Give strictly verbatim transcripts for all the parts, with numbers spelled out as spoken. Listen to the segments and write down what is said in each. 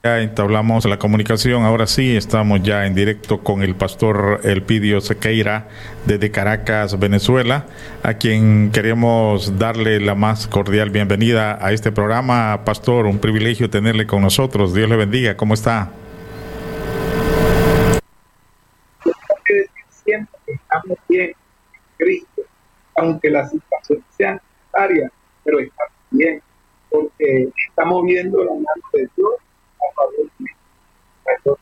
Ya entablamos la comunicación, ahora sí estamos ya en directo con el pastor Elpidio Sequeira desde Caracas, Venezuela, a quien queremos darle la más cordial bienvenida a este programa. Pastor, un privilegio tenerle con nosotros, Dios le bendiga, ¿cómo está? Siempre estamos bien en Cristo, aunque las situaciones sean necesarias, pero estamos bien, porque estamos viendo la mano de Dios a favor de nuestro.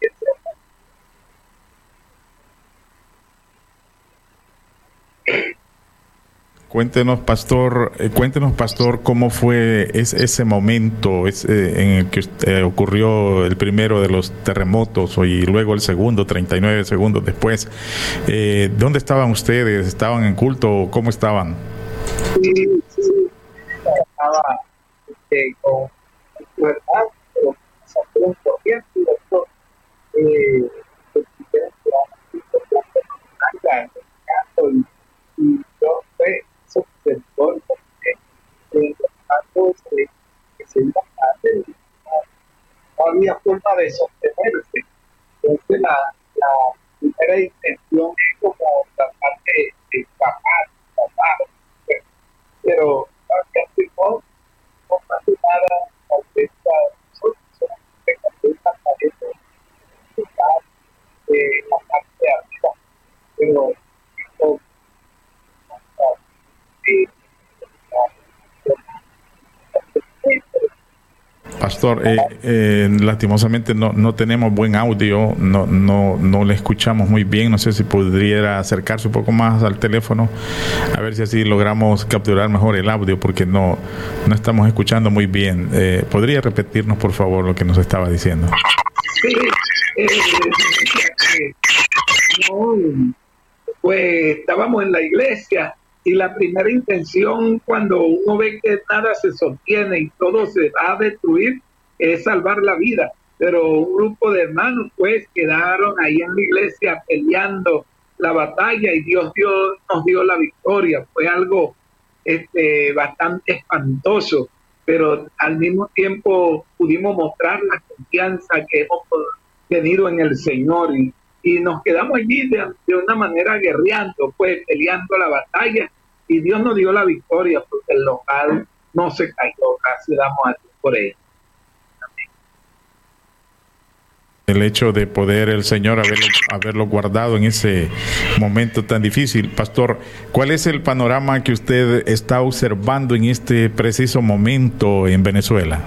Cuéntenos, pastor, eh, cuéntenos, pastor, cómo fue es, ese momento es, eh, en el que eh, ocurrió el primero de los terremotos y luego el segundo, treinta y nueve segundos después. Eh, ¿Dónde estaban ustedes? ¿Estaban en culto? ¿Cómo estaban? Sí, sí, estaba este, con su hermano, pero salió un corriente y después eh, pues, y, y yo fue eso del gol porque eh, los que, que se iban a hacer, no, no había forma de sostenerse. Entonces la, la primera intención es como tratar de, de escapar, escapar, pero, pero al no, no pasa nada con esta solamente con esta pared de eh, la parte de arriba, pero no, sí, Pastor, eh, eh, lastimosamente no, no tenemos buen audio, no, no, no le escuchamos muy bien, no sé si pudiera acercarse un poco más al teléfono, a ver si así logramos capturar mejor el audio, porque no, no estamos escuchando muy bien. Eh, ¿Podría repetirnos, por favor, lo que nos estaba diciendo? Sí, eh, eh, no, pues estábamos en la iglesia y la primera intención cuando uno ve que nada se sostiene y todo se va a destruir es salvar la vida, pero un grupo de hermanos pues quedaron ahí en la iglesia peleando la batalla y Dios dio, nos dio la victoria. Fue algo este, bastante espantoso, pero al mismo tiempo pudimos mostrar la confianza que hemos tenido en el Señor y y nos quedamos allí de, de una manera guerreando, pues peleando la batalla, y Dios nos dio la victoria porque el local no se cayó. Gracias damos a Dios por ello. El hecho de poder el Señor haberlo, haberlo guardado en ese momento tan difícil. Pastor, ¿cuál es el panorama que usted está observando en este preciso momento en Venezuela?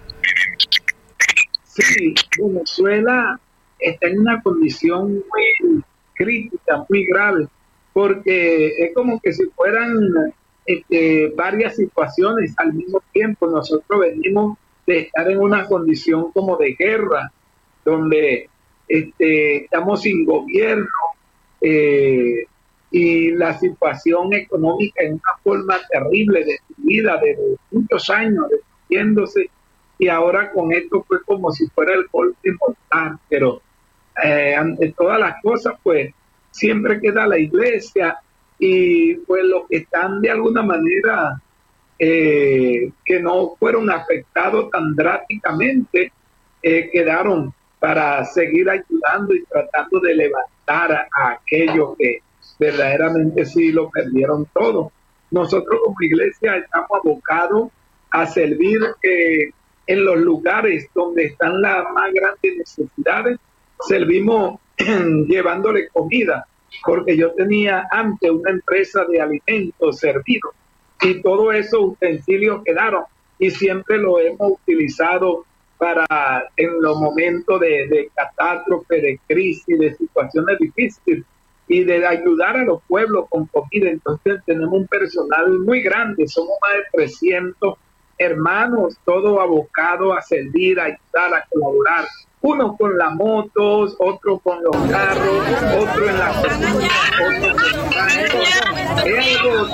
Sí, Venezuela está en una condición muy crítica, muy grave, porque es como que si fueran este, varias situaciones al mismo tiempo. Nosotros venimos de estar en una condición como de guerra, donde este, estamos sin gobierno eh, y la situación económica en una forma terrible, destruida desde muchos años, destruyéndose, y ahora con esto fue como si fuera el golpe mortal, pero Eh, ante todas las cosas, pues siempre queda la iglesia y pues los que están de alguna manera eh, que no fueron afectados tan drásticamente eh, quedaron para seguir ayudando y tratando de levantar a, a aquellos que verdaderamente sí lo perdieron todo. Nosotros como iglesia estamos abocados a servir eh, en los lugares donde están las más grandes necesidades. Servimos llevándole comida, porque yo tenía antes una empresa de alimentos servidos y todos esos utensilios quedaron y siempre lo hemos utilizado para en los momentos de, de catástrofe, de crisis, de situaciones difíciles y de ayudar a los pueblos con comida. Entonces tenemos un personal muy grande, somos más de trescientos hermanos, todos abocados a servir, a ayudar, a colaborar. Uno con las motos, otro con los carros, otro en la cocina, otro con los carros. Es algo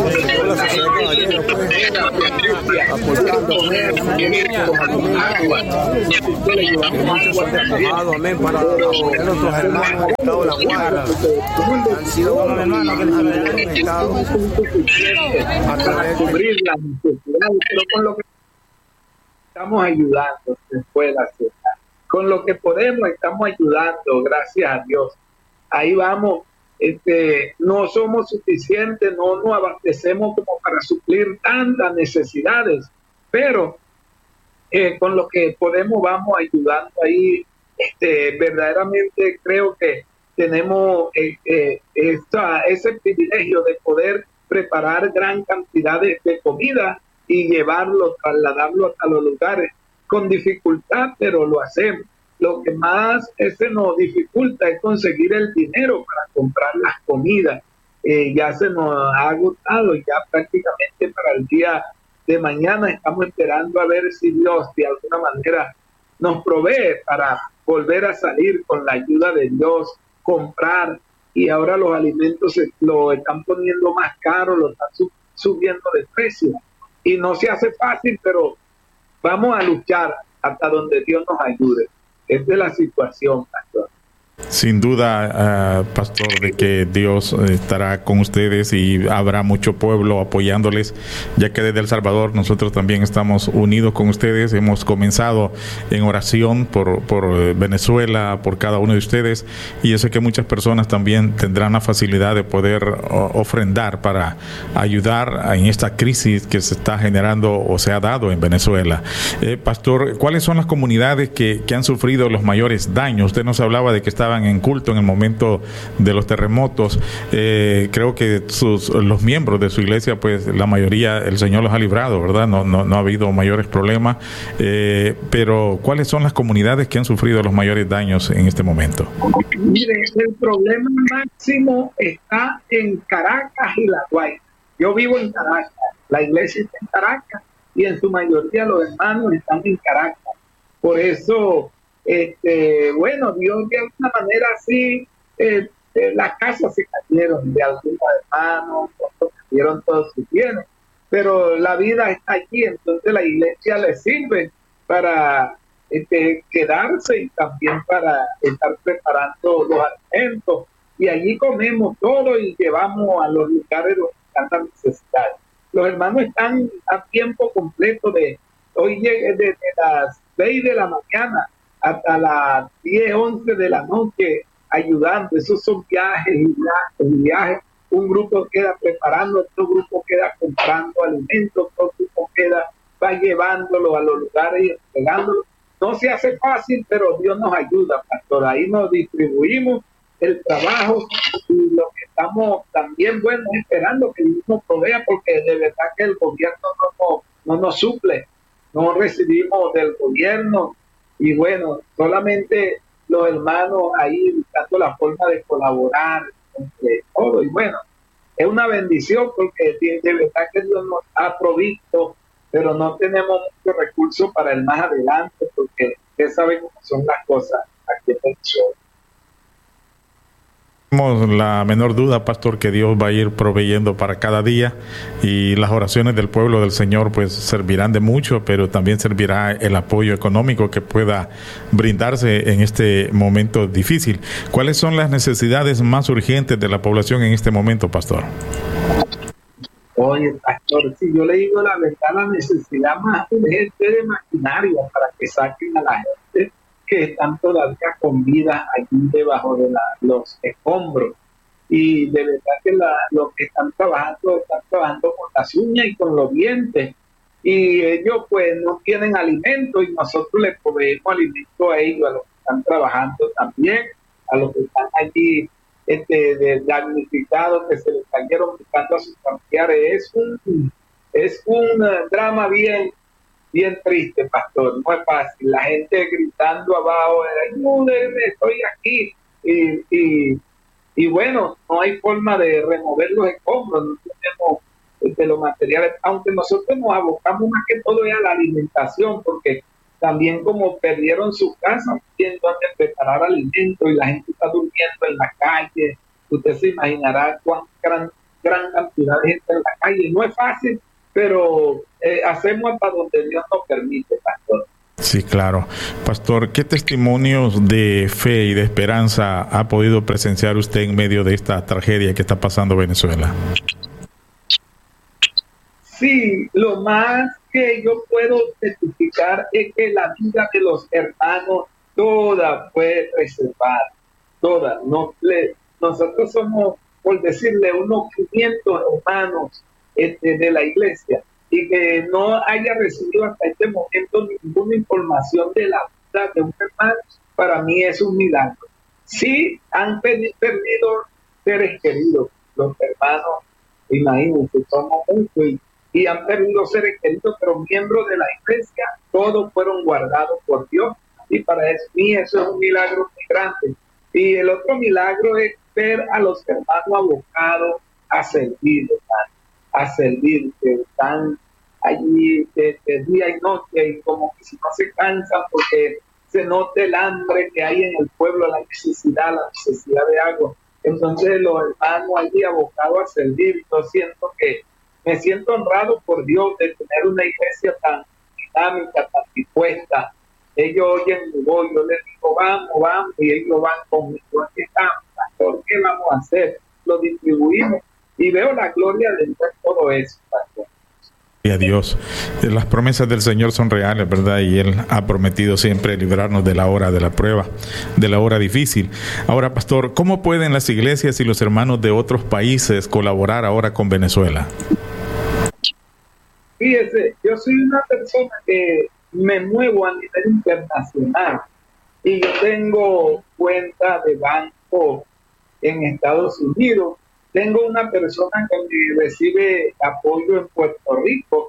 amén, para nuestros hermanos del estado de La Guaira. Han sido unos hermanos que han estado a través de cubrir las necesidades, pero con lo que estamos ayudando se puede hacer. con lo que podemos estamos ayudando, gracias a Dios. Ahí vamos, este, no somos suficientes, no nos abastecemos como para suplir tantas necesidades, pero eh, con lo que podemos vamos ayudando ahí. Este, verdaderamente creo que tenemos eh, eh, esta, ese privilegio de poder preparar gran cantidad de, de comida y llevarlo, trasladarlo hasta los lugares con dificultad, pero lo hacemos. Lo que más ese nos dificulta es conseguir el dinero para comprar las comidas. Eh, ya se nos ha agotado, ya prácticamente para el día de mañana estamos esperando a ver si Dios de alguna manera nos provee para volver a salir con la ayuda de Dios, comprar, y ahora los alimentos se lo están poniendo más caro, lo están sub, subiendo de precio, y no se hace fácil, pero vamos a luchar hasta donde Dios nos ayude. Esta es la situación, pastor. Sin duda, uh, pastor, de que Dios estará con ustedes y habrá mucho pueblo apoyándoles, ya que desde El Salvador nosotros también estamos unidos con ustedes. Hemos comenzado en oración por, por Venezuela, por cada uno de ustedes, y yo sé que muchas personas también tendrán la facilidad de poder ofrendar para ayudar en esta crisis que se está generando o se ha dado en Venezuela. Eh, pastor, ¿cuáles son las comunidades que, que han sufrido los mayores daños? Usted nos hablaba de que estaban en culto en el momento de los terremotos. Eh, creo que sus, los miembros de su iglesia, pues la mayoría, el Señor los ha librado, ¿verdad? No, no, no ha habido mayores problemas. Eh, pero, ¿cuáles son las comunidades que han sufrido los mayores daños en este momento? Mire, el problema máximo está en Caracas y La Guaira. Yo vivo en Caracas, la iglesia está en Caracas y en su mayoría los hermanos están en Caracas. Por eso, este, bueno, Dios de alguna manera sí, eh, eh, las casas se cayeron de algunos hermanos, otros cayeron todos sus bienes, pero la vida está allí, entonces la iglesia le sirve para este, quedarse y también para estar preparando los alimentos, y allí comemos todo y llevamos a los lugares donde están las necesidades. Los hermanos están a tiempo completo de hoy desde las seis de la mañana hasta las diez, once de la noche ayudando. Esos son viajes y viajes, y viajes. Un grupo queda preparando, otro grupo queda comprando alimentos, otro grupo queda va llevándolo a los lugares y entregándolo. No se hace fácil, pero Dios nos ayuda, pastor. Ahí nos distribuimos el trabajo y lo que estamos también, bueno, esperando que Dios nos provea, porque de verdad que el gobierno no, no, no nos suple, no recibimos del gobierno. Y bueno, solamente los hermanos ahí buscando la forma de colaborar entre todo. Y bueno, es una bendición porque de, de verdad que Dios nos ha provisto, pero no tenemos muchos recursos para el más adelante, porque usted sabe cómo son las cosas aquí en el show. Tenemos la menor duda, pastor, que Dios va a ir proveyendo para cada día, y las oraciones del pueblo del Señor pues servirán de mucho, pero también servirá el apoyo económico que pueda brindarse en este momento difícil. ¿Cuáles son las necesidades más urgentes de la población en este momento, pastor? Oye, pastor, si yo le digo la verdad, la necesidad más urgente de maquinaria para que saquen a la gente que están todavía con vida allí debajo de la, los escombros, y de verdad que la, los que están trabajando están trabajando con las uñas y con los dientes, y ellos pues no tienen alimento, y nosotros les proveemos alimento a ellos, a los que están trabajando también, a los que están allí este, de damnificados, que se les cayeron buscando a sus familiares. Es un, es un uh, drama bien bien triste, pastor. No es fácil, la gente gritando abajo, ayúdenme, estoy aquí, y, y, y bueno, no hay forma de remover los escombros, no tenemos este, los materiales, aunque nosotros nos abocamos más que todo a la alimentación, porque también como perdieron sus casas, tienen donde preparar alimentos y la gente está durmiendo en la calle. Usted se imaginará cuán gran, gran cantidad de gente en la calle. No es fácil, pero eh, hacemos hasta donde Dios nos permite, pastor. Sí, claro. Pastor, ¿qué testimonios de fe y de esperanza ha podido presenciar usted en medio de esta tragedia que está pasando Venezuela? Sí, lo más que yo puedo testificar es que la vida de los hermanos toda fue reservada, toda. No, le, nosotros somos, por decirle, unos quinientos hermanos este, de la iglesia, y que no haya recibido hasta este momento ninguna información de la vida de un hermano, para mí es un milagro. Sí han perdido seres queridos, los hermanos, imagínense, somos muchos y, y han perdido seres queridos, pero miembros de la iglesia, todos fueron guardados por Dios, y para mí eso es un milagro muy grande. Y el otro milagro es ver a los hermanos abocados a servir, hermano, a servir, que están allí de, de día y noche, y como que si no se cansan porque se nota el hambre que hay en el pueblo, la necesidad, la necesidad de agua. Entonces los hermanos allí abocados a servir, yo siento que me siento honrado por Dios de tener una iglesia tan dinámica, tan dispuesta. Ellos oyen mi voz, yo les digo, vamos, vamos, y ellos van conmigo. Aquí estamos, pastor, ¿qué vamos a hacer? Lo distribuimos y veo la gloria de Dios en todo eso, pastor. Y a Dios. Las promesas del Señor son reales, ¿verdad? Y Él ha prometido siempre librarnos de la hora de la prueba, de la hora difícil. Ahora, pastor, ¿cómo pueden las iglesias y los hermanos de otros países colaborar ahora con Venezuela? Fíjese, yo soy una persona que me muevo a nivel internacional y yo tengo cuenta de banco en Estados Unidos. Tengo una persona que me recibe apoyo en Puerto Rico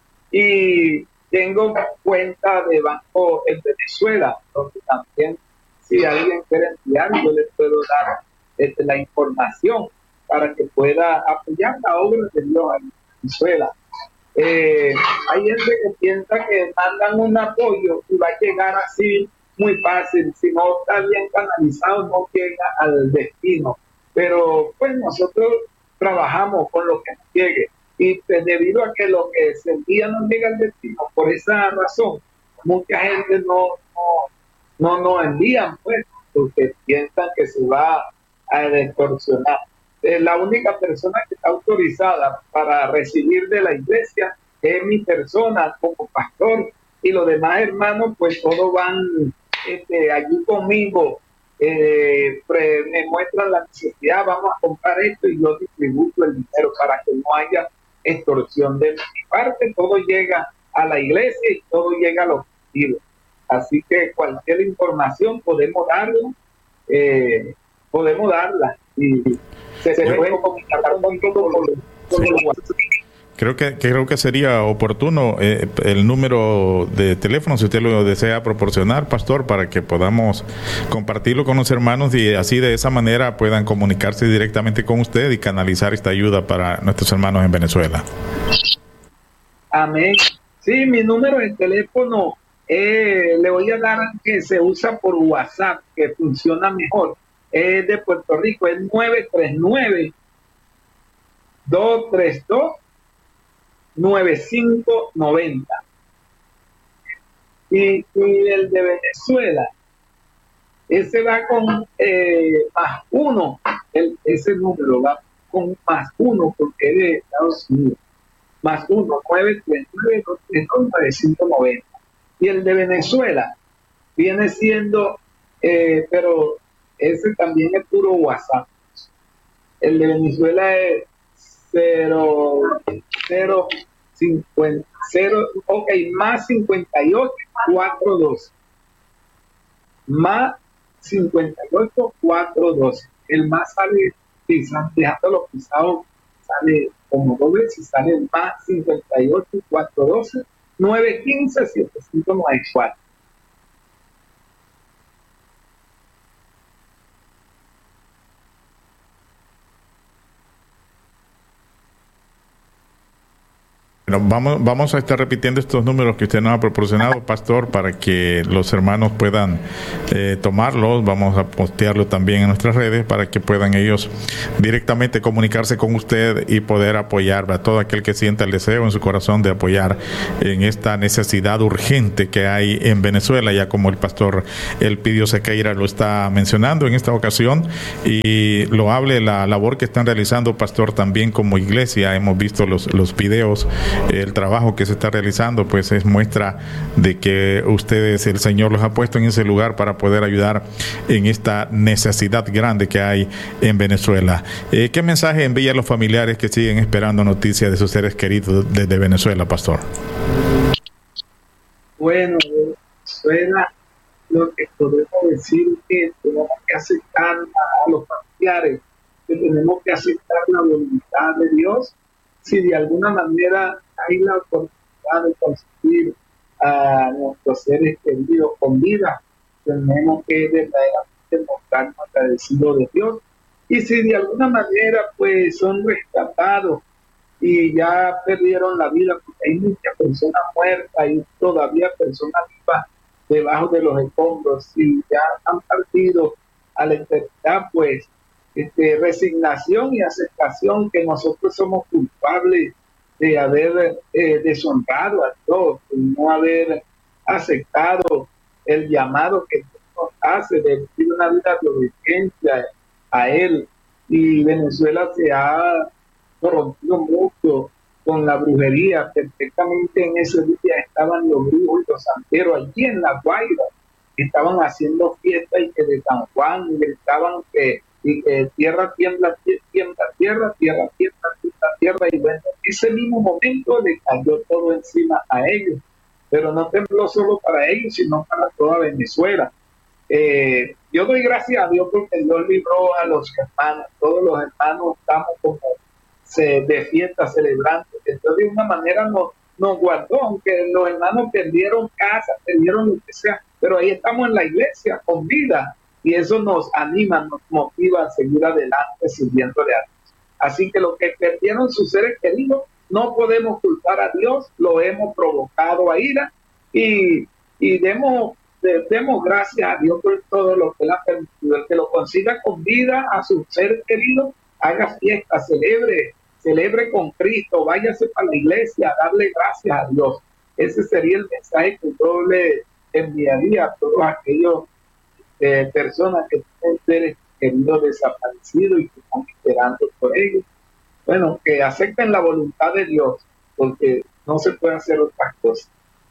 y tengo cuenta de banco en Venezuela, donde también si alguien quiere enviar, yo les puedo dar este, la información para que pueda apoyar la obra de Dios en Venezuela. Eh, hay gente que piensa que mandan un apoyo y va a llegar así muy fácil. Si no está bien canalizado, no llega al destino. Pero pues nosotros trabajamos con lo que nos llegue, y pues, debido a que lo que se envía no llega al destino, por esa razón mucha gente no no, no nos envían, pues, porque piensan que se va a extorsionar. Eh, la única persona que está autorizada para recibir de la iglesia es mi persona como pastor, y los demás hermanos pues todos van este, allí conmigo. Eh, pre, me muestran la necesidad, vamos a comprar esto y yo distribuyo el dinero para que no haya extorsión de mi parte. Todo llega a la iglesia y todo llega a los objetivos. Así que cualquier información podemos darla, eh, podemos darla y se, se puede comunicar con todo con el WhatsApp. Creo que, creo que sería oportuno eh, el número de teléfono, si usted lo desea proporcionar, pastor, para que podamos compartirlo con los hermanos y así de esa manera puedan comunicarse directamente con usted y canalizar esta ayuda para nuestros hermanos en Venezuela. Amén. Sí, mi número de teléfono eh, le voy a dar que se usa por WhatsApp, que funciona mejor. Es de Puerto Rico, es nueve tres nueve, dos tres dos, nueve cinco nueve cero. Y, y el de Venezuela, ese va con eh, más uno, el, ese número va con más uno porque es de Estados Unidos. Más uno, nueve tres nueve, dos tres dos, nueve cinco nueve cero. Y el de Venezuela viene siendo, eh, pero ese también es puro WhatsApp. El de Venezuela es cero, cero, cincuenta, cero, ok, más cincuenta y ocho, cuatro doce. Más cincuenta y ocho, cuatro doce. El más sale, dejando los pisados, sale como doble, si sale más cincuenta y ocho, cuatro doce, nueve quince, siete cinco nueve cuatro. Bueno, vamos, vamos a estar repitiendo estos números que usted nos ha proporcionado, pastor, para que los hermanos puedan eh, tomarlos. Vamos a postearlo también en nuestras redes para que puedan ellos directamente comunicarse con usted y poder apoyar a todo aquel que sienta el deseo en su corazón de apoyar en esta necesidad urgente que hay en Venezuela, ya como el pastor Elpidio Sequeira lo está mencionando en esta ocasión, y lo hable la labor que están realizando, pastor, también como iglesia. Hemos visto los, los videos el trabajo que se está realizando, pues es muestra de que ustedes, el Señor los ha puesto en ese lugar para poder ayudar en esta necesidad grande que hay en Venezuela. Eh, ¿Qué mensaje envía a los familiares que siguen esperando noticias de sus seres queridos desde Venezuela, pastor? Bueno, de Venezuela, lo que podemos decir es que tenemos que aceptar a los familiares, que tenemos que aceptar la voluntad de Dios. Si de alguna manera hay la oportunidad de conseguir a nuestros seres queridos con vida, tenemos que verdaderamente mostrarnos agradecidos de Dios. Y si de alguna manera pues son rescatados y ya perdieron la vida, porque hay muchas personas muertas y todavía personas vivas debajo de los escombros, y ya han partido a la eternidad, pues este, resignación y aceptación que nosotros somos culpables de haber eh, deshonrado a Dios, de no haber aceptado el llamado que Dios nos hace de vivir una vida de obediencia a Él. Y Venezuela se ha corrompido mucho con la brujería. Perfectamente en ese día estaban los brujos y los santeros allí en La Guaira, estaban haciendo fiesta y que de San Juan, y gritaban que, y que tierra tiembla, tiembla, tierra, tierra, tiembla, tiembla, tierra, y bueno, ese mismo momento le cayó todo encima a ellos, pero no tembló solo para ellos, sino para toda Venezuela. Eh, yo doy gracias a Dios porque Dios libró a los hermanos, todos los hermanos estamos como se, de fiesta celebrando, entonces de una manera nos, nos guardó, aunque los hermanos perdieron casa, perdieron lo que sea, pero ahí estamos en la iglesia con vida, y eso nos anima, nos motiva a seguir adelante sirviéndole a Dios. Así que los que perdieron sus seres queridos, no podemos culpar a Dios, lo hemos provocado a ira, y, y demos demos gracias a Dios por todo lo que Él ha permitido. El que lo consiga con vida a su ser querido, haga fiesta, celebre, celebre con Cristo, váyase para la iglesia a darle gracias a Dios. Ese sería el mensaje que yo le enviaría a todos aquellos eh, personas que tienen seres queridos desaparecidos y que están esperando por ellos. Bueno, que acepten la voluntad de Dios, porque no se puede hacer otras cosas.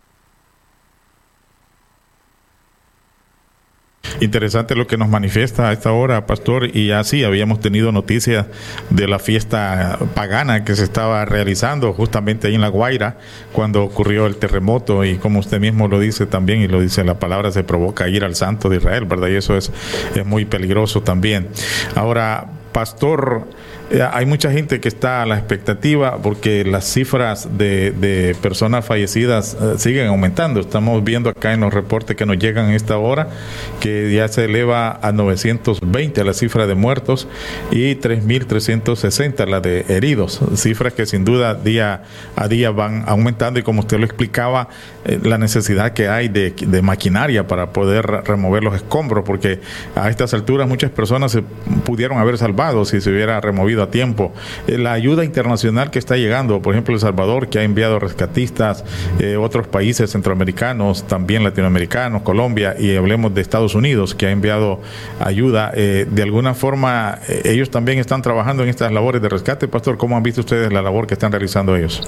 Interesante lo que nos manifiesta a esta hora, pastor, y así habíamos tenido noticias de la fiesta pagana que se estaba realizando justamente ahí en La Guaira cuando ocurrió el terremoto, y como usted mismo lo dice también, y lo dice la palabra, se provoca ir al Santo de Israel, ¿verdad? Y eso es, es muy peligroso también. Ahora, pastor, hay mucha gente que está a la expectativa porque las cifras de, de personas fallecidas uh, siguen aumentando. Estamos viendo acá en los reportes que nos llegan a esta hora que ya se eleva a novecientos veinte la cifra de muertos y tres mil trescientos sesenta la de heridos. Cifras que sin duda día a día van aumentando, y como usted lo explicaba, eh, la necesidad que hay de, de maquinaria para poder remover los escombros, porque a estas alturas muchas personas se pudieron haber salvado si se hubiera removido a tiempo. Eh, la ayuda internacional que está llegando, por ejemplo El Salvador, que ha enviado rescatistas, eh, otros países centroamericanos, también latinoamericanos, Colombia, y hablemos de Estados Unidos, que ha enviado ayuda, eh, de alguna forma eh, ellos también están trabajando en estas labores de rescate. Pastor, ¿cómo han visto ustedes la labor que están realizando ellos?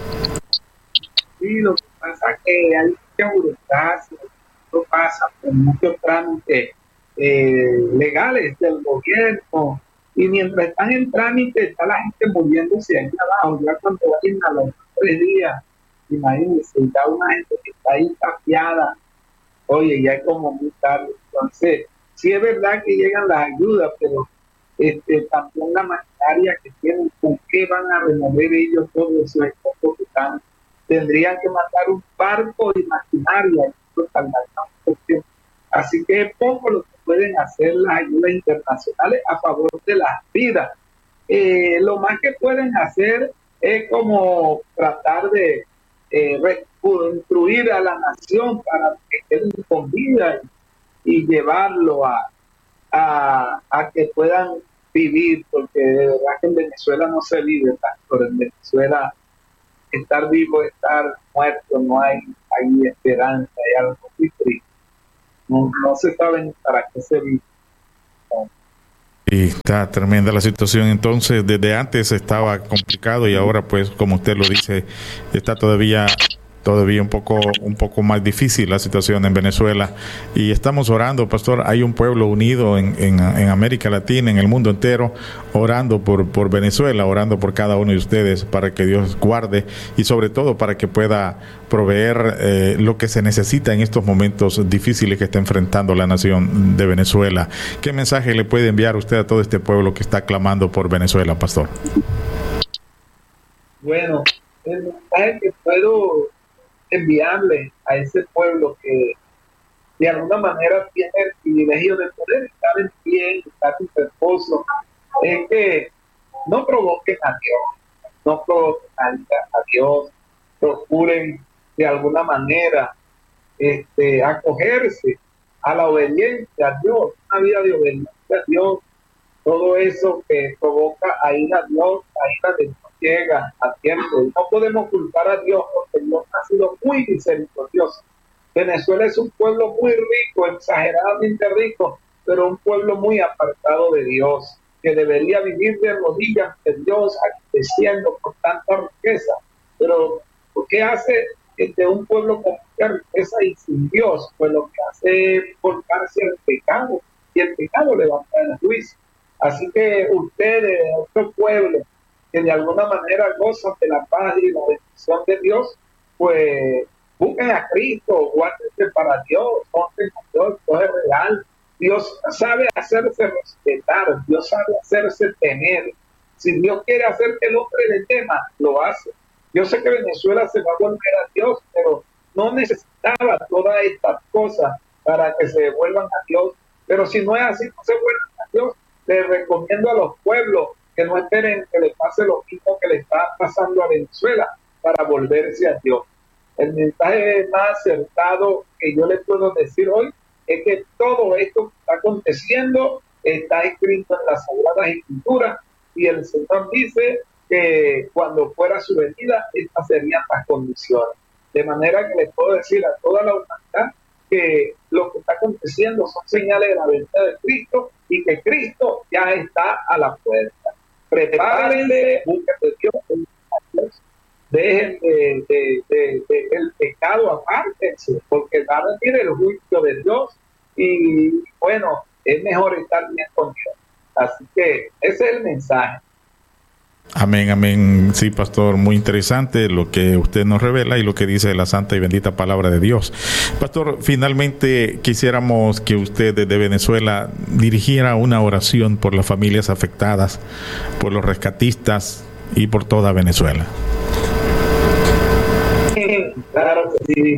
Sí, lo que pasa es que hay mucha burocracia, esto pasa por muchos trámites eh, legales del gobierno, y mientras están en trámite está la gente muriéndose ahí abajo. Ya cuando vayan a los tres días, imagínense, ya una gente que está ahí tapiada, oye, ya es como muy tarde. Entonces, sí es verdad que llegan las ayudas, pero este, también la maquinaria que tienen, ¿con qué van a remover ellos todos esos escombros que están? Tendrían que mandar un barco y maquinaria, eso tardaría mucho tiempo. Así que es poco lo que pueden hacer las ayudas internacionales a favor de las vidas. Eh, lo más que pueden hacer es como tratar de eh, instruir a la nación para que queden con vida y, y llevarlo a, a, a que puedan vivir, porque de verdad que en Venezuela no se vive tanto. En Venezuela estar vivo, estar muerto, no hay, hay esperanza, hay algo muy triste. No, no se saben para qué se vive. Sí, está tremenda la situación. Entonces, desde antes estaba complicado y ahora, pues, como usted lo dice, está todavía todavía un poco un poco más difícil la situación en Venezuela. Y estamos orando, pastor. Hay un pueblo unido en, en, en América Latina, en el mundo entero, orando por, por Venezuela, orando por cada uno de ustedes para que Dios guarde y sobre todo para que pueda proveer eh, lo que se necesita en estos momentos difíciles que está enfrentando la nación de Venezuela. ¿Qué mensaje le puede enviar usted a todo este pueblo que está clamando por Venezuela, pastor? Bueno, el mensaje que puedo enviarle a ese pueblo que de alguna manera tiene el privilegio de poder estar en pie, estar en reposo, es que no provoquen a Dios, no provoquen a Dios, procuren de alguna manera este, acogerse a la obediencia a Dios, una vida de obediencia a Dios. Todo eso que provoca a ir a Dios, a ir a Dios llega a tiempo. No podemos culpar a Dios porque Dios ha sido muy misericordioso. Venezuela es un pueblo muy rico, exageradamente rico, pero un pueblo muy apartado de Dios, que debería vivir de rodillas ante Dios, agradeciendo por tanta riqueza. Pero, ¿qué hace de un pueblo con mucha riqueza y sin Dios? Pues lo que hace es volcarse al pecado, y el pecado levanta el juicio. Así que ustedes, otro pueblo, que de alguna manera gozan de la paz y la bendición de Dios, pues busquen a Cristo, guárdense para Dios, honren a Dios, Dios es real. Dios sabe hacerse respetar, Dios sabe hacerse tener. Si Dios quiere hacer que el hombre le tema, lo hace. Yo sé que Venezuela se va a volver a Dios, pero no necesitaba todas estas cosas para que se vuelvan a Dios. Pero si no es así, no se vuelvan a Dios. Les recomiendo a los pueblos que no esperen que le pase lo mismo que le está pasando a Venezuela para volverse a Dios. El mensaje más acertado que yo les puedo decir hoy es que todo esto que está aconteciendo está escrito en las Sagradas Escrituras y el Señor dice que cuando fuera su venida, estas serían las condiciones. De manera que les puedo decir a toda la humanidad que lo que está aconteciendo son señales de la venida de Cristo y que Cristo ya está a la puerta. Prepárense, busquen de Dios, dejen de, de, de, de el pecado, apártense, porque va a venir el juicio de Dios y bueno, es mejor estar bien con Dios. Así que ese es el mensaje. Amén, amén. Sí, pastor, muy interesante lo que usted nos revela y lo que dice la santa y bendita palabra de Dios. Pastor, finalmente quisiéramos que usted desde Venezuela dirigiera una oración por las familias afectadas, por los rescatistas y por toda Venezuela. Claro que sí.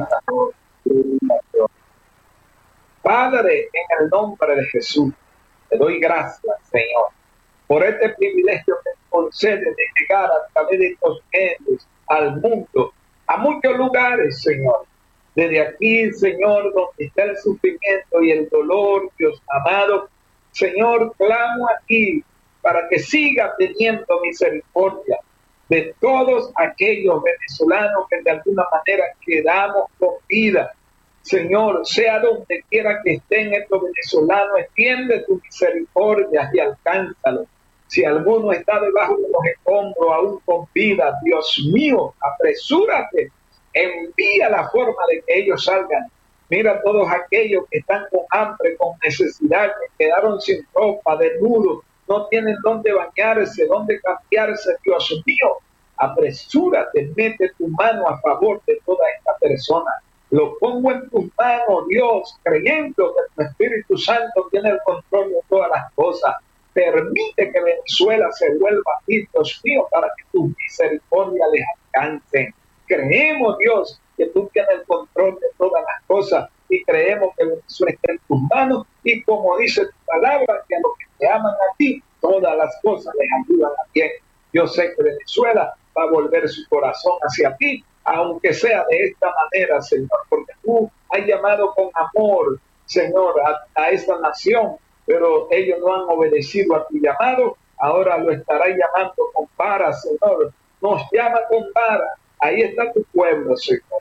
Padre, en el nombre de Jesús, te doy gracias, Señor, por este privilegio que concede de llegar a través de estos medios al mundo, a muchos lugares, Señor. Desde aquí, Señor, donde está el sufrimiento y el dolor, Dios amado, Señor, clamo aquí para que siga teniendo misericordia de todos aquellos venezolanos que de alguna manera quedamos con vida. Señor, sea donde quiera que estén estos venezolanos, extiende tu misericordia y alcánzalos. Si alguno está debajo de los escombros, aún con vida, Dios mío, apresúrate, envía la forma de que ellos salgan. Mira a todos aquellos que están con hambre, con necesidad, que quedaron sin ropa, desnudos, no tienen dónde bañarse, dónde cambiarse. Dios mío, apresúrate, mete tu mano a favor de toda esta persona. Lo pongo en tus manos, Dios, creyendo que tu Espíritu Santo tiene el control de todas las cosas. Permite que Venezuela se vuelva a ti, Dios mío, para que tu misericordia les alcance. Creemos, Dios, que tú tienes el control de todas las cosas y creemos que Venezuela está en tus manos y como dice tu palabra, que a los que te aman a ti, todas las cosas les ayudan a bien. Yo sé que Venezuela va a volver su corazón hacia ti, aunque sea de esta manera, Señor, porque tú has llamado con amor, Señor, a, a esta nación, pero ellos no han obedecido a tu llamado, ahora lo estará llamando con vara, Señor. Nos llama con vara. Ahí está tu pueblo, Señor.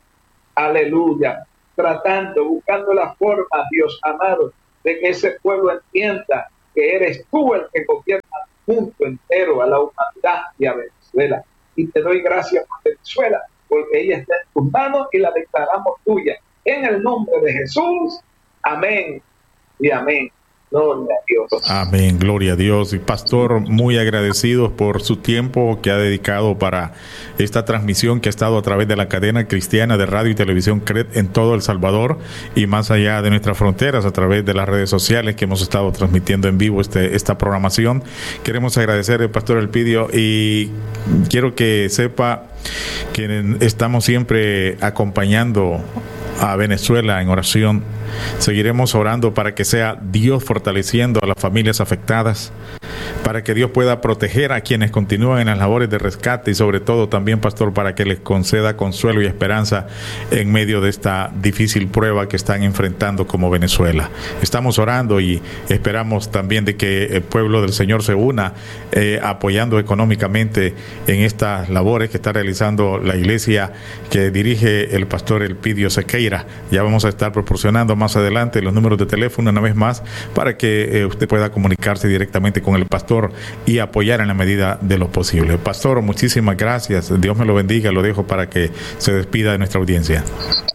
Aleluya. Tratando, buscando la forma, Dios amado, de que ese pueblo entienda que eres tú el que gobierna al mundo entero, a la humanidad y a Venezuela. Y te doy gracias por Venezuela, porque ella está en tus manos y la declaramos tuya. En el nombre de Jesús, amén y amén. Gloria a Dios. Amén, gloria a Dios. Y pastor, muy agradecidos por su tiempo que ha dedicado para esta transmisión que ha estado a través de la cadena cristiana de radio y televisión C R E D en todo El Salvador y más allá de nuestras fronteras, a través de las redes sociales que hemos estado transmitiendo en vivo este, esta programación. Queremos agradecer al pastor Elpidio y quiero que sepa que estamos siempre acompañando a Venezuela en oración. Seguiremos orando para que sea Dios fortaleciendo a las familias afectadas, para que Dios pueda proteger a quienes continúan en las labores de rescate y sobre todo también, pastor, para que les conceda consuelo y esperanza en medio de esta difícil prueba que están enfrentando como Venezuela. Estamos orando y esperamos también de que el pueblo del Señor se una eh, apoyando económicamente en estas labores que está realizando la iglesia que dirige el pastor Elpidio Sequeira. Ya vamos a estar proporcionando más adelante los números de teléfono una vez más para que eh, usted pueda comunicarse directamente con el pastor y apoyar en la medida de lo posible. Pastor, muchísimas gracias. Dios me lo bendiga. Lo dejo para que se despida de nuestra audiencia.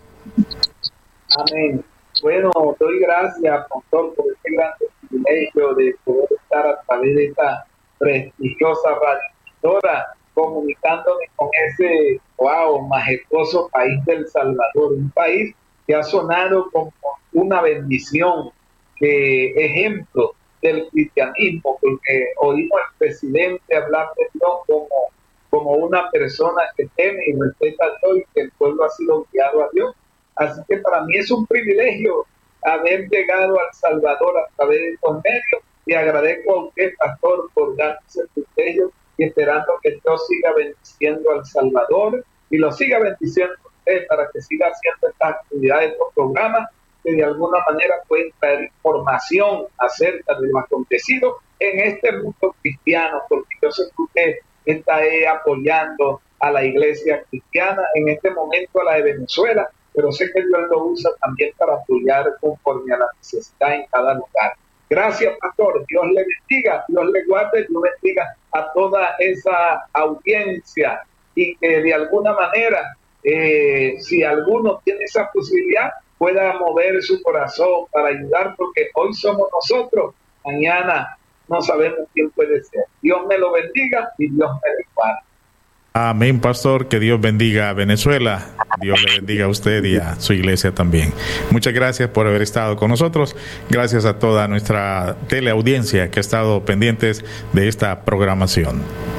Amén. Bueno, doy gracias, pastor, por este gran privilegio de poder estar a través de esta prestigiosa radiodifusora comunicándome con ese wow, majestuoso país del Salvador, un país que ha sonado como una bendición, que ejemplo del cristianismo, porque oímos al presidente hablar de Dios como, como una persona que teme y respeta a Dios y que el pueblo ha sido guiado a Dios. Así que para mí es un privilegio haber llegado al Salvador a través de estos medios y agradezco a usted, pastor, por darme ese privilegio y esperando que Dios siga bendiciendo al Salvador y lo siga bendiciendo a usted para que siga haciendo estas actividades, estos programas que de alguna manera pueden traer información acerca de lo acontecido en este mundo cristiano, porque yo sé que usted está ahí apoyando a la iglesia cristiana, en este momento a la de Venezuela, pero sé que Dios lo usa también para apoyar conforme a la necesidad en cada lugar. Gracias, pastor. Dios le bendiga, Dios le guarde, Dios bendiga a toda esa audiencia y que de alguna manera, eh, si alguno tiene esa posibilidad, pueda mover su corazón para ayudar, porque hoy somos nosotros, mañana no sabemos quién puede ser. Dios me lo bendiga y Dios me lo guarde. Amén, pastor. Que Dios bendiga a Venezuela. Dios le bendiga a usted y a su iglesia también. Muchas gracias por haber estado con nosotros. Gracias a toda nuestra teleaudiencia que ha estado pendientes de esta programación.